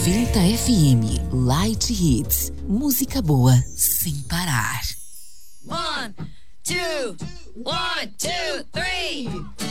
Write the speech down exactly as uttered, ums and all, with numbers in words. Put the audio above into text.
noventa F M, Light Hits, música boa sem parar. One, two, one, two, three.